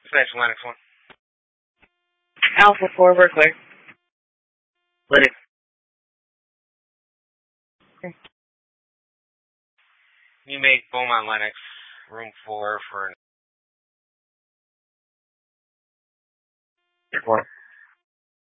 Central Linux 1. Alpha 4, we're clear. Linux. You make Beaumont Linux room 4 for... 4.